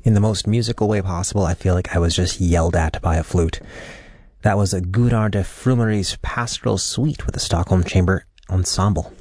In the most musical way possible, I feel like I was just yelled at by a flute. That was a Godard de Frumery's Pastoral Suite with the Stockholm Chamber Ensemble.